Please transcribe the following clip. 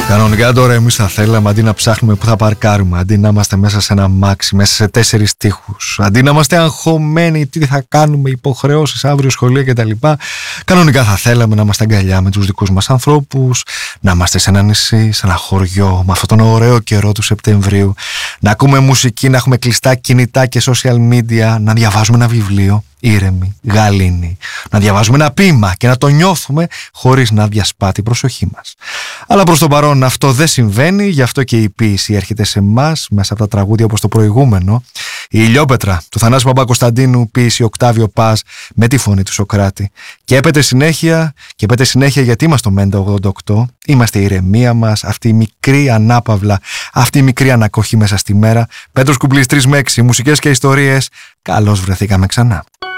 Κανονικά τώρα εμείς θα θέλαμε, αντί να ψάχνουμε που θα παρκάρουμε, αντί να είμαστε μέσα σε ένα μάξι, μέσα σε 4 τοίχους, αντί να είμαστε αγχωμένοι τι θα κάνουμε, υποχρεώσεις αύριο, σχολεία κτλ. Κανονικά θα θέλαμε να είμαστε αγκαλιά με τους δικούς μας ανθρώπους, να είμαστε σε ένα νησί, σε ένα χωριό, με αυτόν τον ωραίο καιρό του Σεπτεμβρίου, να ακούμε μουσική, να έχουμε κλειστά κινητά και social media, να διαβάζουμε ένα βιβλίο ήρεμοι, γαλήνοι, να διαβάζουμε ένα ποίημα και να το νιώθουμε χωρίς να διασπά την προσοχή μας. Αλλά προς το παρόν αυτό δεν συμβαίνει, γι' αυτό και η ποίηση έρχεται σε εμάς μέσα από τα τραγούδια όπως το προηγούμενο. Η Ηλιόπετρα του Θανάση Παπακοσταντίνου, ποίηση Οκτάβιο Πας με τη φωνή του Σοκράτη. Και έπεται συνέχεια γιατί είμαστε το Μέντα 88, είμαστε η ηρεμία μας, αυτή η μικρή ανάπαυλα, αυτή η μικρή ανακοχή μέσα στη μέρα. Πέτρος Κουμπλής 3 με 6, μουσικές και ιστορίες. Καλώς βρεθήκαμε ξανά.